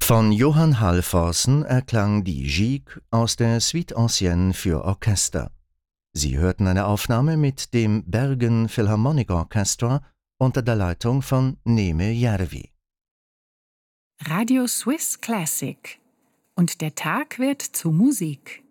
Von Johann Halvorsen erklang die Gigue aus der Suite Ancienne für Orchester. Sie hörten eine Aufnahme mit dem Bergen Philharmonic Orchestra unter der Leitung von Neeme Järvi. Radio Swiss Classic. Und der Tag wird zu Musik.